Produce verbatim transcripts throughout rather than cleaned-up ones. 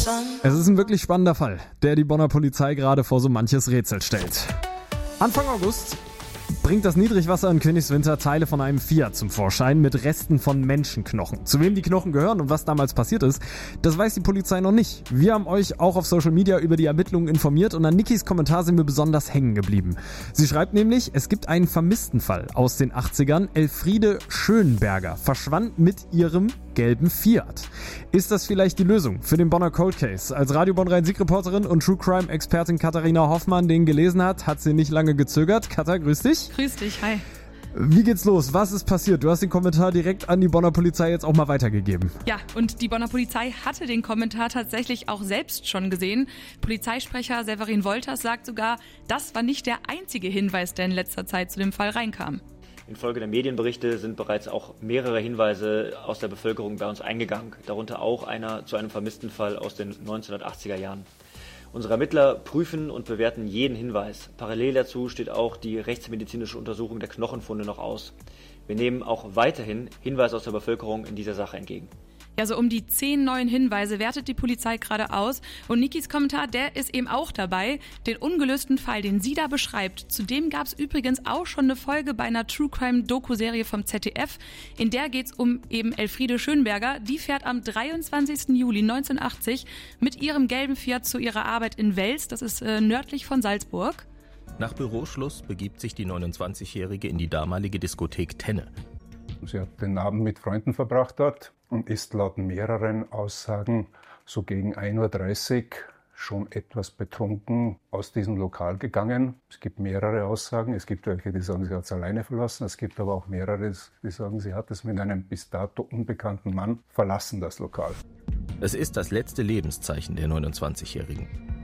Es ist ein wirklich spannender Fall, der die Bonner Polizei gerade vor so manches Rätsel stellt. Anfang August bringt das Niedrigwasser in Königswinter Teile von einem Fiat zum Vorschein mit Resten von Menschenknochen. Zu wem die Knochen gehören und was damals passiert ist, das weiß die Polizei noch nicht. Wir haben euch auch auf Social Media über die Ermittlungen informiert und an Nikis Kommentar sind wir besonders hängen geblieben. Sie schreibt nämlich, es gibt einen Vermisstenfall aus den achtzigern. Elfriede Schönberger verschwand mit ihrem gelben Fiat. Ist das vielleicht die Lösung für den Bonner Cold Case? Als Radio Bonn Rhein-Sieg-Reporterin und True Crime-Expertin Katharina Hoffmann den gelesen hat, hat sie nicht lange gezögert. Katha, grüß dich. Grüß dich, hi. Wie geht's los? Was ist passiert? Du hast den Kommentar direkt an die Bonner Polizei jetzt auch mal weitergegeben. Ja, und die Bonner Polizei hatte den Kommentar tatsächlich auch selbst schon gesehen. Polizeisprecher Severin Wolters sagt sogar, das war nicht der einzige Hinweis, der in letzter Zeit zu dem Fall reinkam. Infolge der Medienberichte sind bereits auch mehrere Hinweise aus der Bevölkerung bei uns eingegangen, darunter auch einer zu einem vermissten Fall aus den neunzehnhundertachtziger Jahren. Unsere Ermittler prüfen und bewerten jeden Hinweis. Parallel dazu steht auch die rechtsmedizinische Untersuchung der Knochenfunde noch aus. Wir nehmen auch weiterhin Hinweise aus der Bevölkerung in dieser Sache entgegen. Ja, so um die zehn neuen Hinweise wertet die Polizei gerade aus. Und Nikis Kommentar, der ist eben auch dabei. Den ungelösten Fall, den sie da beschreibt, zu dem gab es übrigens auch schon eine Folge bei einer True Crime Doku-Serie vom Z D F. In der geht es um eben Elfriede Schönberger. Die fährt am dreiundzwanzigsten Juli neunzehnhundertachtzig mit ihrem gelben Fiat zu ihrer Arbeit in Wels. Das ist äh, nördlich von Salzburg. Nach Büroschluss begibt sich die neunundzwanzigjährige in die damalige Diskothek Tenne. Sie hat den Abend mit Freunden verbracht dort und ist laut mehreren Aussagen so gegen ein Uhr dreißig schon etwas betrunken aus diesem Lokal gegangen. Es gibt mehrere Aussagen. Es gibt welche, die sagen, sie hat es alleine verlassen. Es gibt aber auch mehrere, die sagen, sie hat es mit einem bis dato unbekannten Mann verlassen, das Lokal. Es ist das letzte Lebenszeichen der neunundzwanzigjährigen.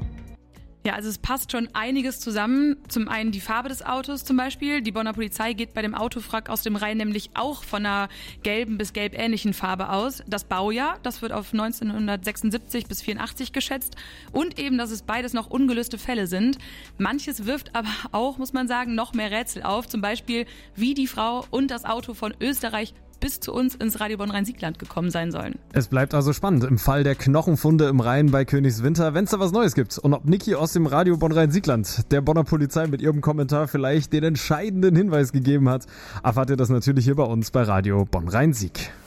Ja, also es passt schon einiges zusammen. Zum einen die Farbe des Autos zum Beispiel. Die Bonner Polizei geht bei dem Autowrack aus dem Rhein nämlich auch von einer gelben bis gelbähnlichen Farbe aus. Das Baujahr, das wird auf neunzehnhundertsechsundsiebzig bis vierundachtzig geschätzt. Und eben, dass es beides noch ungelöste Fälle sind. Manches wirft aber auch, muss man sagen, noch mehr Rätsel auf. Zum Beispiel, wie die Frau und das Auto von Österreich bis zu uns ins Radio Bonn Rhein-Sieg-Land gekommen sein sollen. Es bleibt also spannend im Fall der Knochenfunde im Rhein bei Königswinter, wenn es da was Neues gibt. Und ob Niki aus dem Radio Bonn Rhein-Sieg-Land der Bonner Polizei mit ihrem Kommentar vielleicht den entscheidenden Hinweis gegeben hat, erfahrt ihr das natürlich hier bei uns bei Radio Bonn Rhein-Sieg.